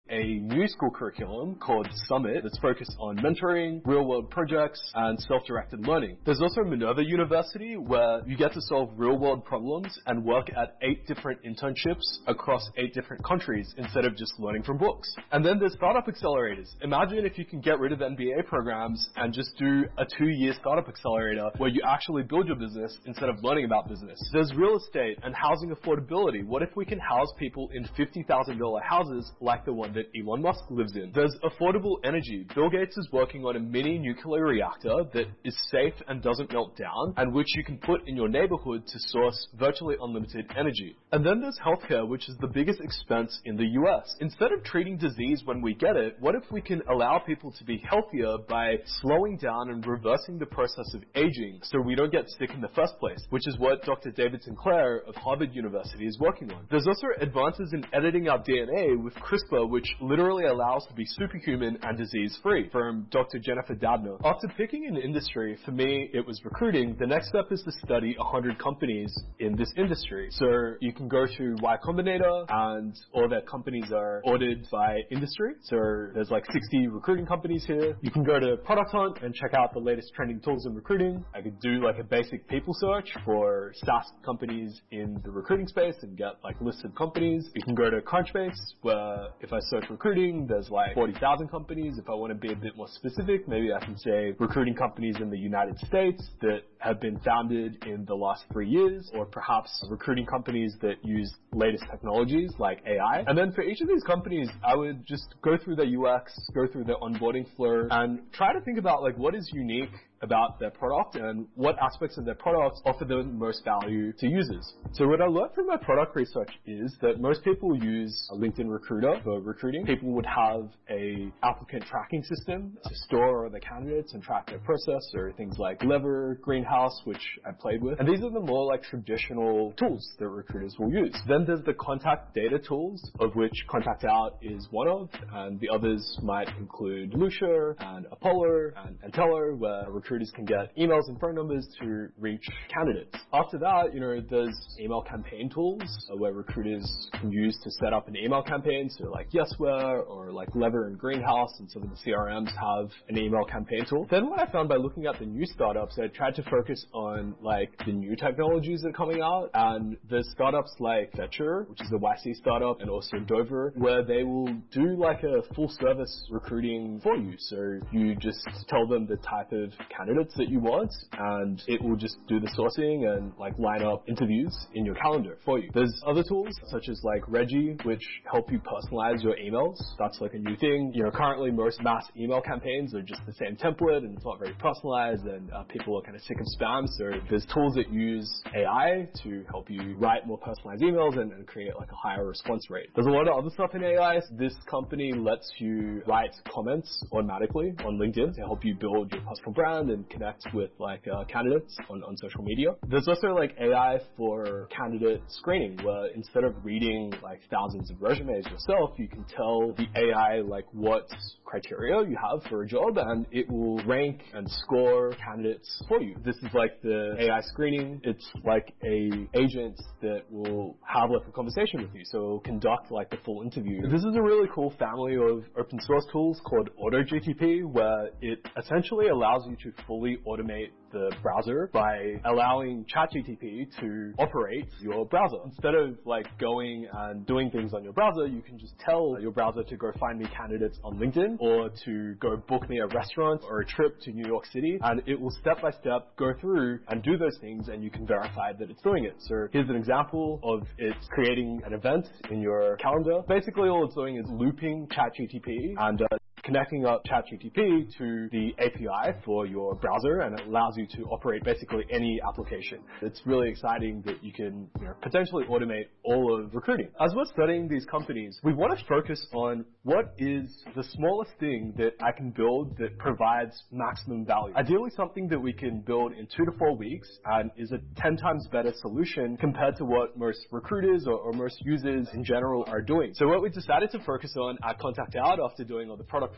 a new school curriculum called Summit that's focused on mentoring, real-world projects, and self-directed learning. There's also Minerva University, where you get to solve real-world problems and work at 8 different internships across 8 different countries instead of just learning from books. And then there's startup accelerators. Imagine if you can get rid of MBA programs and just do a 2-year startup accelerator where you actually build your business instead of learning about business. There's real estate and housing affordability. What if we can house people in $50,000 houses like the one that Elon Musk lives in? There's affordable energy. Bill Gates is working on a mini nuclear reactor that is safe and doesn't melt down, and which you can put in your neighborhood to source virtually unlimited energy. And then there's healthcare, which is the biggest expense in the US. Instead of treating disease when we get it, what if we can allow people to be healthier by slowing down and reversing the process of aging so we don't get sick in the first place, which is what Dr. David Sinclair of Harvard University is working on. There's also advances in editing our DNA with CRISPR, which literally allows to be superhuman and disease-free, from Dr. Jennifer Doudna. After picking an industry, for me, it was recruiting. The next step is to study 100 companies in this industry. So you can go to Y Combinator, and all their companies are ordered by industry. So there's like 60 recruiting companies here. You can go to Product Hunt and check out the latest trending tools in recruiting. I could do like a basic people search for SaaS companies in the recruiting space and get like listed companies. You can go to Crunchbase, where if I search recruiting, there's like 40,000 companies. If I want to be a bit more specific, maybe I can say recruiting companies in the United States that have been founded in the last 3 years, or perhaps recruiting companies that use latest technologies like AI. And then for each of these companies, I would just go through their UX, go through their onboarding flow, and try to think about like what is unique about their product and what aspects of their products offer the most value to users. So what I learned from my product research is that most people use a LinkedIn Recruiter for recruiting. People would have a applicant tracking system to store all the candidates and track their process, or things like Lever, Greenhouse, which I played with. And these are the more like traditional tools that recruiters will use. Then there's the contact data tools, of which Contact Out is one of, and the others might include Lucia and Apollo and Antello, where recruiters can get emails and phone numbers to reach candidates. After that, there's email campaign tools where recruiters can use to set up an email campaign. So like Yesware or like Lever and Greenhouse, and some of the CRMs have an email campaign tool. Then what I found by looking at the new startups, I tried to focus on like the new technologies that are coming out, and there's startups like Fetcher, which is a YC startup, and also Dover, where they will do like a full service recruiting for you. So you just tell them the type of candidates that you want, and it will just do the sourcing and like line up interviews in your calendar for you. There's other tools such as like Reggie, which help you personalize your emails. That's like a new thing. Currently most mass email campaigns are just the same template, and it's not very personalized, and people are kind of sick of spam. So there's tools that use AI to help you write more personalized emails and create like a higher response rate. There's a lot of other stuff in AI. This company lets you write comments automatically on LinkedIn to help you build your personal brand and connect with like candidates on social media. There's also like AI for candidate screening, where instead of reading like thousands of resumes yourself, you can tell the AI like what criteria you have for a job, and it will rank and score candidates for you. This is like the AI screening. It's like a agent that will have like a conversation with you, so it'll conduct like the full interview. This is a really cool family of open source tools called AutoGTP, where it essentially allows you to fully automate the browser by allowing ChatGTP to operate your browser. Instead of like going and doing things on your browser, you can just tell your browser to go find me candidates on LinkedIn, or to go book me a restaurant or a trip to New York City, and it will step by step go through and do those things, and you can verify that it's doing it. So here's an example of it creating an event in your calendar. Basically all it's doing is looping ChatGTP and connecting up ChatGTP to the API for your browser, and it allows you to operate basically any application. It's really exciting that you can potentially automate all of recruiting. As we're studying these companies, we want to focus on what is the smallest thing that I can build that provides maximum value. Ideally something that we can build in 2 to 4 weeks and is a 10 times better solution compared to what most recruiters or most users in general are doing. So what we decided to focus on at Contact Out, after doing all the product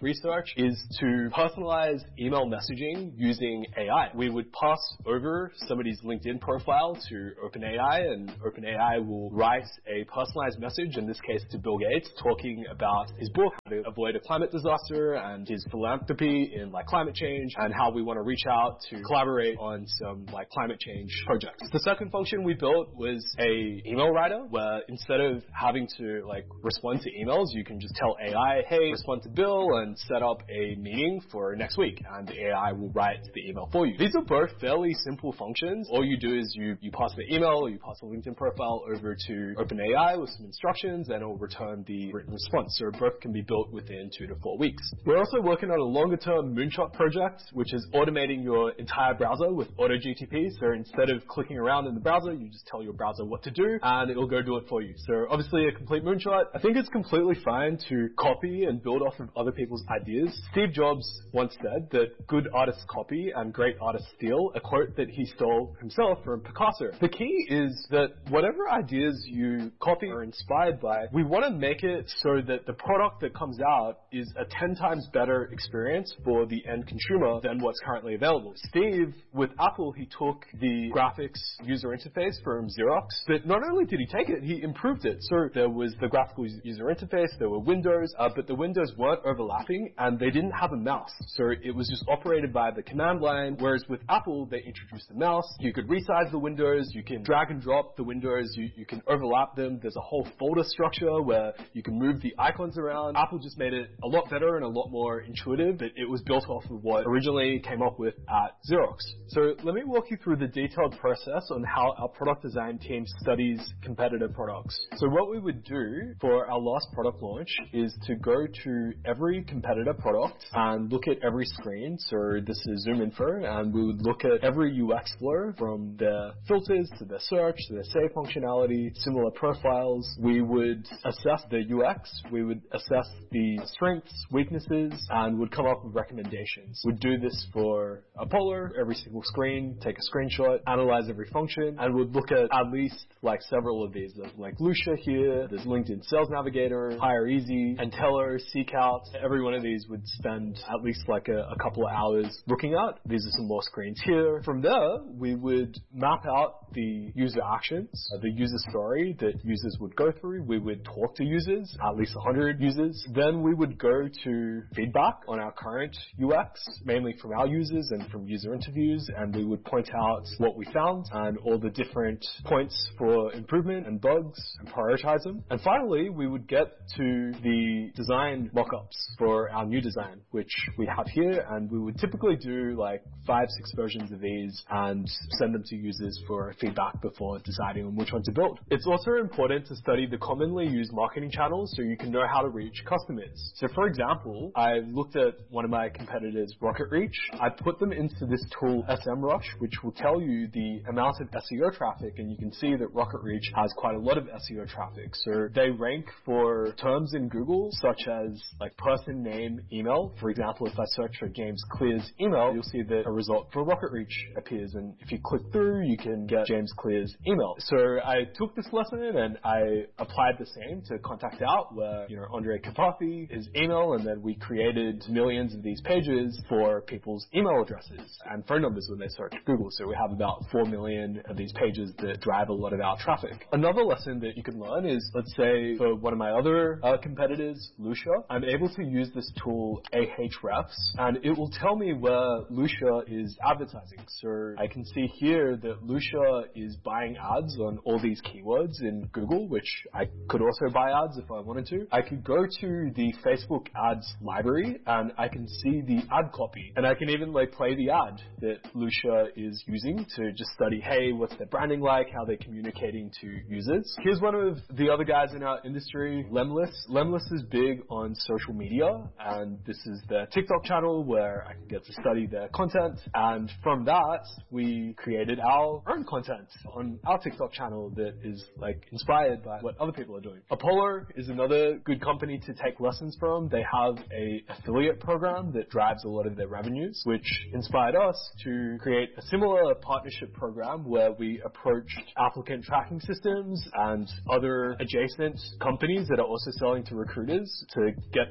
product research is to personalize email messaging using AI. We would pass over somebody's LinkedIn profile to OpenAI, and OpenAI will write a personalized message, in this case to Bill Gates, talking about his book, How to Avoid a Climate Disaster, and his philanthropy in climate change, and how we want to reach out to collaborate on some climate change projects. The second function we built was a email writer, where instead of having to respond to emails, you can just tell AI, hey, respond to Bill and set up a meeting for next week, and the AI will write the email for you. These are both fairly simple functions. All you do is you pass the email or you pass a LinkedIn profile over to OpenAI with some instructions, and it will return the written response. So both can be built within 2 to 4 weeks. We're also working on a longer-term moonshot project, which is automating your entire browser with AutoGTP. So instead of clicking around in the browser, you just tell your browser what to do, and it'll go do it for you. So obviously a complete moonshot. I think it's completely fine to copy and build off of other people's ideas. Steve Jobs once said that good artists copy and great artists steal, a quote that he stole himself from Picasso. The key is that whatever ideas you copy or inspired by, we want to make it so that the product that comes out is a 10 times better experience for the end consumer than what's currently available. Steve, with Apple, he took the graphics user interface from Xerox, but not only did he take it, he improved it. So there was the graphical user interface, there were windows, but the windows weren't overlapping and they didn't have a mouse. So it was just operated by the command line, whereas with Apple, they introduced the mouse. You could resize the windows, you can drag and drop the windows, you can overlap them. There's a whole folder structure where you can move the icons around. Apple just made it a lot better and a lot more intuitive, but it was built off of what originally came up with at Xerox. So let me walk you through the detailed process on how our product design team studies competitor products. So what we would do for our last product launch is to go to every competitor product and look at every screen. So this is ZoomInfo, and we would look at every UX flow from their filters to their search to their save functionality, similar profiles. We would assess the UX, we would assess the strengths, weaknesses, and would come up with recommendations. We'd do this for Apollo, every single screen, take a screenshot, analyze every function, and we'd look at least several of these. There's Lucia here, there's LinkedIn Sales Navigator, Hire Easy, Entello, Seekout. Every one of these would spend at least a couple of hours looking at. These are some more screens here. From there, we would map out the user actions, the user story that users would go through. We would talk to users, at least 100 users. Then we would go to feedback on our current UX, mainly from our users and from user interviews, and we would point out what we found and all the different points for improvement and bugs and prioritize them. And finally, we would get to the design mockups for our new design, which we have here, and we would typically do 5-6 versions of these and send them to users for feedback before deciding on which one to build. It's also important to study the commonly used marketing channels so you can know how to reach customers. So for example, I looked at one of my competitors, Rocket Reach. I put them into this tool, SEMrush, which will tell you the amount of SEO traffic, and you can see that Rocket Reach has quite a lot of SEO traffic. So they rank for terms in Google, such as person, name, email. For example, if I search for James Clear's email, you'll see that a result for Rocket Reach appears, and if you click through, you can get James Clear's email. So I took this lesson and I applied the same to Contact Out, where, Andre Kafafi, his email, and then we created millions of these pages for people's email addresses and phone numbers when they search Google. So we have about 4 million of these pages that drive a lot of our traffic. Another lesson that you can learn is, let's say, for one of my other competitors, Lucia, I'm able to use this tool, Ahrefs, and it will tell me where Lucia is advertising. So I can see here that Lucia is buying ads on all these keywords in Google, which I could also buy ads if I wanted to. I could go to the Facebook ads library and I can see the ad copy, and I can even play the ad that Lucia is using to just study, hey, what's their branding like, how they're communicating to users. Here's one of the other guys in our industry, Lemless. Lemless is big on social media, and this is their TikTok channel where I can get to study their content, and from that we created our own content on our TikTok channel that is inspired by what other people are doing. Apollo is another good company to take lessons from. They have a affiliate program that drives a lot of their revenues, which inspired us to create a similar partnership program where we approached applicant tracking systems and other adjacent companies that are also selling to recruiters to get a partnership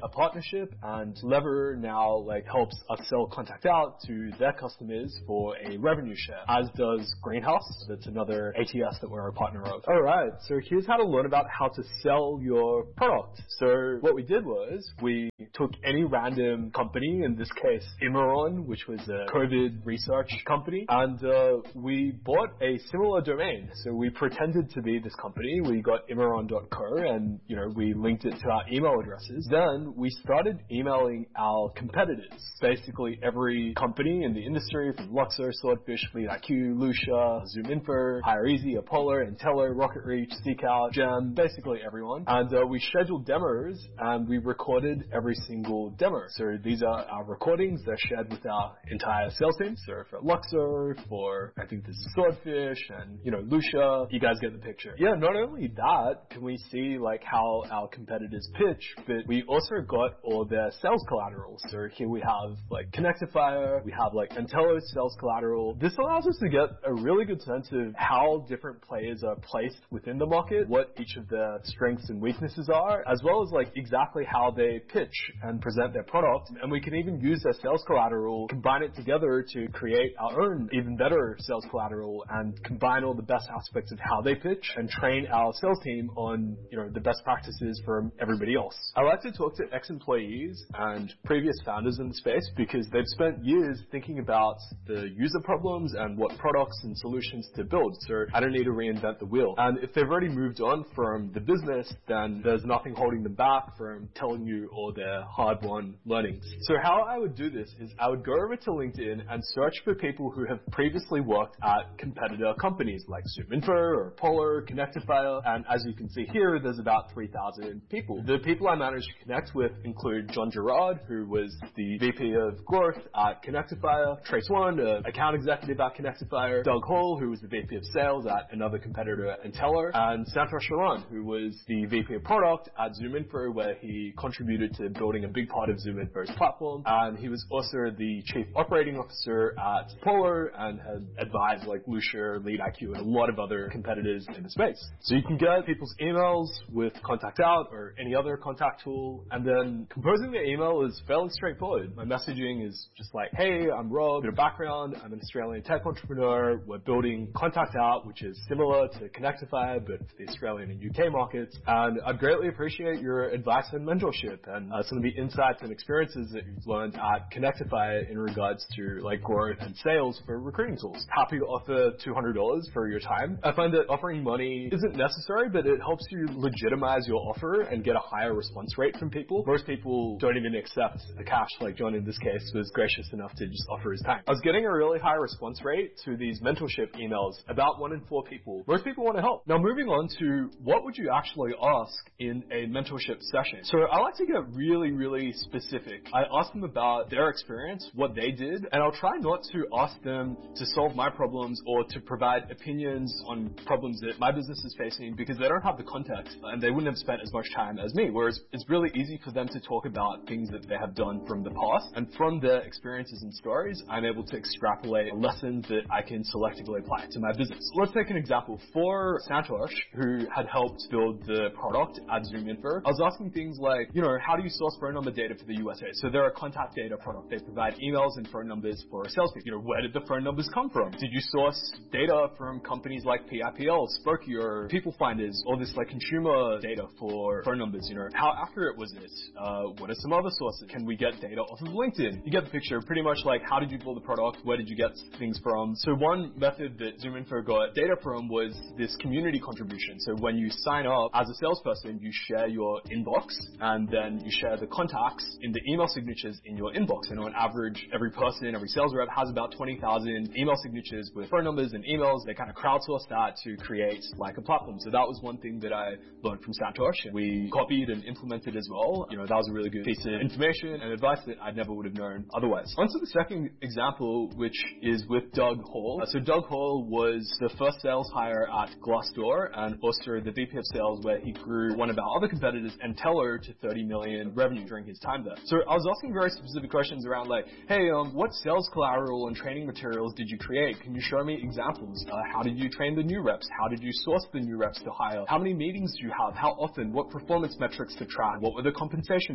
partnership, and Lever now like helps us sell Contact Out to their customers for a revenue share, as does Greenhouse. That's another ATS that we're a partner of. Alright, so here's how to learn about how to sell your product. So what we did was we took any random company, in this case Imuron, which was a COVID research company, and we bought a similar domain. So we pretended to be this company. We got imuron.co and we linked it to our email addresses. Then we started emailing our competitors. Basically every company in the industry, from Luxor, Swordfish, FleetIQ, Lucia, ZoomInfo, HireEasy, Apollo, Intello, Rocket Reach, Seekout, Gem, basically everyone. And we scheduled demos and we recorded every single demo. So these are our recordings. They're shared with our entire sales team. So for Luxor, for I think this is Swordfish and Lucia, you guys get the picture. Yeah, not only that can we see like how our competitors pitch, but we also got all their sales collateral. So here we have like Connectifier, we have like Intello's sales collateral. This allows us to get a really good sense of how different players are placed within the market, what each of their strengths and weaknesses are, as well as like exactly how they pitch and present their product. And we can even use their sales collateral, combine it together to create our own even better sales collateral and combine all the best aspects of how they pitch and train our sales team on, the best practices from everybody else. I like to talk to ex-employees and previous founders in the space because they've spent years thinking about the user problems and what products and solutions to build. So I don't need to reinvent the wheel. And if they've already moved on from the business, then there's nothing holding them back from telling you all their hard-won learnings. So how I would do this is I would go over to LinkedIn and search for people who have previously worked at competitor companies like ZoomInfo or Apollo, Connectifier, and as you can see here, there's about 3,000 people. The people I managed to connect with include John Gerard, who was the VP of Growth at Connectifier, Trace One, an account executive at Connectifier, Doug Hall, who was the VP of Sales at another competitor at Intello, and Santosh Sharan, who was the VP of Product at ZoomInfo, where he contributed to building a big part of ZoomInfo's platform, and he was also the Chief Operating Officer at Apollo and had advised like Lucia, LeadIQ, and a lot of other competitors in the space. So you can get people's emails with Contact Out or any other contact tool, and then composing the email is fairly straightforward. My messaging is just like, hey, I'm Rob, bit of background, I'm an Australian tech entrepreneur, we're building Contact Out, which is similar to Connectifier, but for the Australian and UK markets, and I'd greatly appreciate your advice and mentorship and some of the insights and experiences that you've learned at Connectifier in regards to like growth and sales for recruiting tools. Happy to offer $200 for your time. I find that offering money isn't necessary, but it helps you legitimize your offer and get a higher response rate from people. Most people don't even accept the cash, like John in this case was gracious enough to just offer his time. I was getting a really high response rate to these mentorship emails, about 1 in 4 people. Most people want to help. Now moving on to what would you actually ask in a mentorship session? So I like to get really, really specific. I ask them about their experience, what they did, and I'll try not to ask them to solve my problems or to provide opinions on problems that my business is facing because they don't have the context and they wouldn't have spent as much time as me. Whereas it's really easy for them to talk about things that they have done from the past, and from their experiences and stories, I'm able to extrapolate lessons that I can selectively apply to my business. Let's take an example. For Santosh, who had helped build the product at ZoomInfo, I was asking things like, how do you source phone number data for the USA? So they're a contact data product. They provide emails and phone numbers for salespeople. Where did the phone numbers come from? Did you source data from companies like PIPL, Spokey, or People Finders, all this like consumer data for phone numbers? How accurate was it? What are some other sources? Can we get data off of LinkedIn? You get the picture. Pretty much like, how did you build the product? Where did you get things from? So one method that ZoomInfo got data from was this community contribution. So when you sign up as a salesperson, you share your inbox and then you share the contacts in the email signatures in your inbox. And on average, every person, every sales rep has about 20,000 email signatures with phone numbers and emails. They kind of crowdsource that to create like a platform. So that was one thing that I learned from Santosh, and we copied and implemented as well. That was a really good piece of information and advice that I never would have known otherwise. On to the second example, which is with Doug Hall. So Doug Hall was the first sales hire at Glassdoor and also the VP of sales where he grew one of our other competitors, Intello, to 30 million revenue during his time there. So I was asking very specific questions around like, hey, what sales collateral and training materials did you create? Can you show me examples? How did you train the new reps? How did you source the new reps to hire? How many meetings do you have? How often? What performance metrics to track? What were the compensation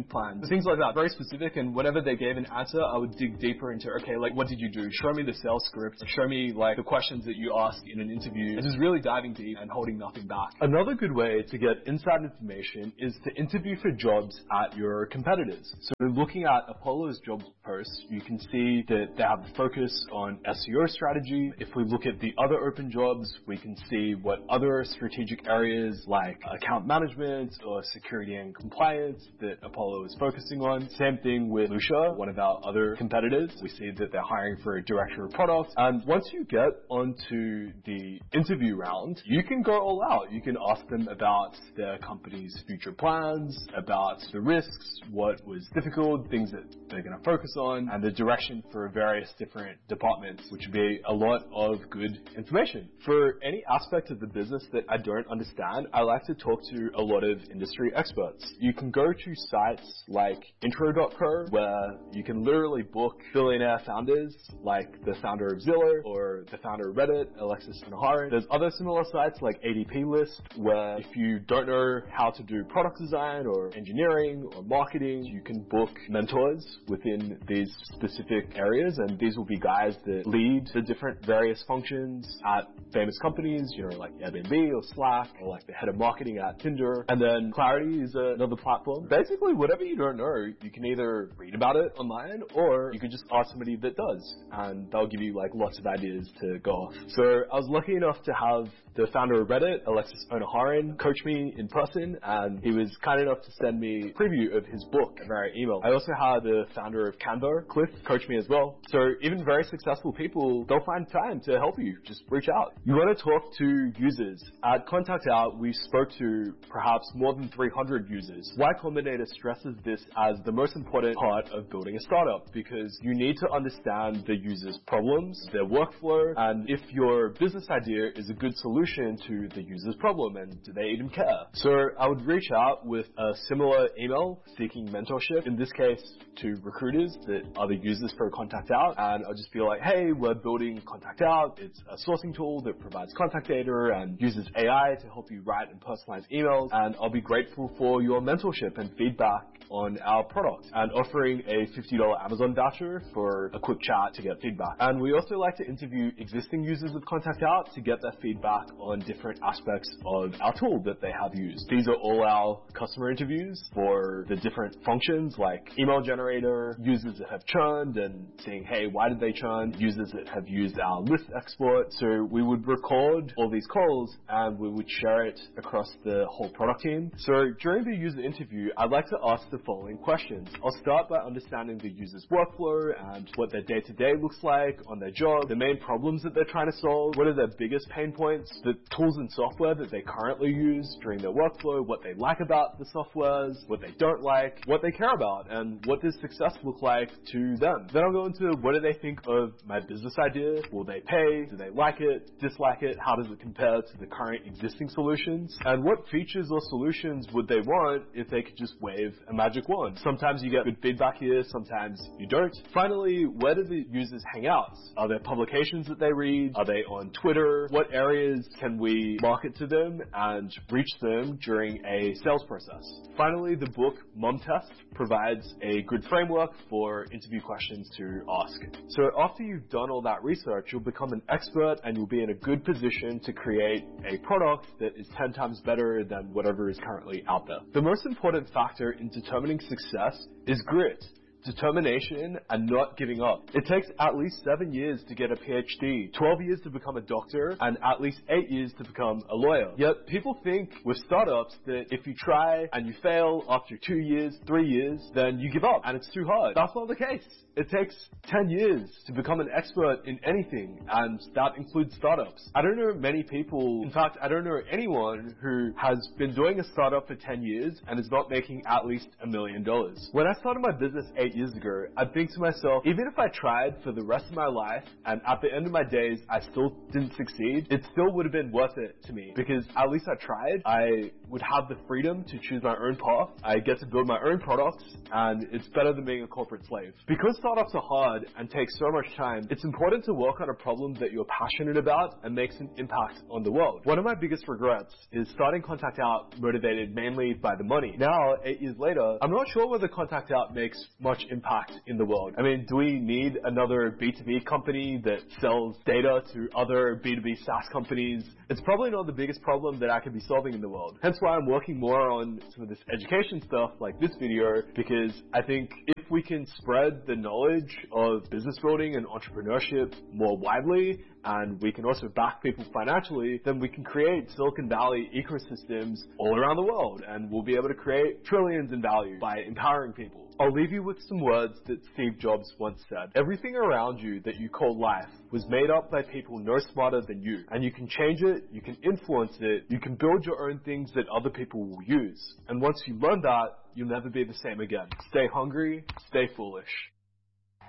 payment plans, things like that, very specific. And whenever they gave an answer, I would dig deeper into, okay, like what did you do? Show me the sales script, show me like the questions that you ask in an interview, and just really diving deep and holding nothing back. Another good way to get inside information is to interview for jobs at your competitors. So looking at Apollo's job posts, you can see that they have a focus on SEO strategy. If we look at the other open jobs, we can see what other strategic areas like account management or security and compliance that Apollo is focusing on. Same thing with Lucia, one of our other competitors. We see that they're hiring for a director of product. And once you get onto the interview round, you can go all out. You can ask them about their company's future plans, about the risks, what was difficult, things that they're going to focus on, and the direction for various different departments, which would be a lot of good information. For any aspect of the business that I don't understand, I like to talk to a lot of industry experts. You can go to sites like intro.co, where you can literally book billionaire founders like the founder of Zillow or the founder of Reddit, Alexis Ohanian. There's other similar sites like ADP List, where if you don't know how to do product design or engineering or marketing, you can book mentors within these specific areas, and these will be guys that lead the different various functions at famous companies, like Airbnb or Slack, or like the head of marketing at Tinder. And then Clarity is another platform. Basically, whatever you don't know, you can either read about it online, or you can just ask somebody that does, and they'll give you like lots of ideas to go off. So I was lucky enough to have the founder of Reddit, Alexis Ohanian, coach me in person, and he was kind enough to send me a preview of his book via email. I also had the founder of Canva, Cliff, coach me as well. So even very successful people, they'll find time to help you. Just reach out. You want to talk to users. At Contact Out, we spoke to perhaps more than 300 users. Y Combinator stresses this as the most important part of building a startup, because you need to understand the user's problems, their workflow, and if your business idea is a good solution to the user's problem, and do they even care? So I would reach out with a similar email seeking mentorship, in this case to recruiters that are the users for Contact Out, and I'll just be like, hey, we're building Contact Out. It's a sourcing tool that provides contact data and uses AI to help you write and personalize emails, and I'll be grateful for your mentorship and feedback on our product, and offering a $50 Amazon voucher for a quick chat to get feedback. And we also like to interview existing users of Contact Out to get their feedback on different aspects of our tool that they have used. These are all our customer interviews for the different functions like email generator, users that have churned and seeing, hey, why did they churn, users that have used our list export. So we would record all these calls and we would share it across the whole product team. So during the user interview, I'd like to ask the following questions. I'll start by understanding the user's workflow and what their day-to-day looks like on their job, the main problems that they're trying to solve, what are their biggest pain points, the tools and software that they currently use during their workflow, what they like about the softwares, what they don't like, what they care about, and what does success look like to them. Then I'll go into what do they think of my business idea, will they pay, do they like it, dislike it, how does it compare to the current existing solutions, and what features or solutions would they want if they could just wave a magic wand. Sometimes you get good feedback here, sometimes you don't. Finally, where do the users hang out? Are there publications that they read? Are they on Twitter? What areas can we market to them and reach them during a sales process? Finally, the book Mom Test provides a good framework for interview questions to ask. So after you've done all that research, you'll become an expert and you'll be in a good position to create a product that is 10 times better than whatever is currently out there. The most important factor in determining success is grit, determination, and not giving up. It takes at least 7 years to get a PhD, 12 years to become a doctor, and at least 8 years to become a lawyer. Yet people think with startups that if you try and you fail after 2 years, 3 years, then you give up and it's too hard. That's not the case. It takes 10 years to become an expert in anything, and that includes startups. I don't know many people, in fact, I don't know anyone who has been doing a startup for 10 years and is not making at least $1 million. When I started my business 8 years ago, I'd think to myself, even if I tried for the rest of my life and at the end of my days I still didn't succeed, it still would have been worth it to me, because at least I tried. I would have the freedom to choose my own path. I get to build my own products, and it's better than being a corporate slave. Because startups are hard and take so much time, it's important to work on a problem that you're passionate about and makes an impact on the world. One of my biggest regrets is starting Contact Out motivated mainly by the money. Now, 8 years later, I'm not sure whether Contact Out makes much impact in the world. I mean, do we need another B2B company that sells data to other B2B SaaS companies? It's probably not the biggest problem that I could be solving in the world. Hence why I'm working more on some of this education stuff like this video, because I think if we can spread the knowledge of business building and entrepreneurship more widely, and we can also back people financially, then we can create Silicon Valley ecosystems all around the world, and we'll be able to create trillions in value by empowering people. I'll leave you with some words that Steve Jobs once said. Everything around you that you call life was made up by people no smarter than you. And you can change it, you can influence it, you can build your own things that other people will use. And once you learn that, you'll never be the same again. Stay hungry, stay foolish.